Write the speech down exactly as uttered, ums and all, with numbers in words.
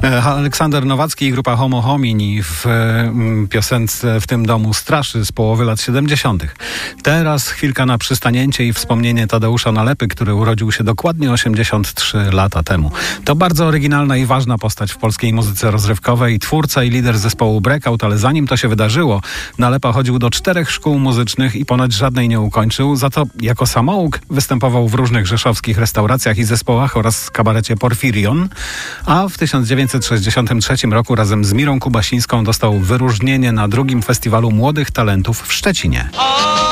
Aleksander Nowacki i grupa Homo Homini w piosence W tym domu straszy z połowy lat siedemdziesiątych. Teraz chwilka na przystanięcie i wspomnienie Tadeusza Nalepy, który urodził się dokładnie osiemdziesiąt trzy lata temu. To bardzo oryginalna i ważna postać w polskiej muzyce rozrywkowej, twórca i lider zespołu Breakout, ale zanim to się wydarzyło, Nalepa chodził do czterech szkół muzycznych i ponoć żadnej nie ukończył. Za to jako samouk występował w różnych rzeszowskich restauracjach i zespołach oraz kabarecie Porfirion, a w tysiąc dziewięćset sześćdziesiątym trzecim roku razem z Mirą Kubasińską dostał wyróżnienie na drugim Festiwalu Młodych Talentów w Szczecinie.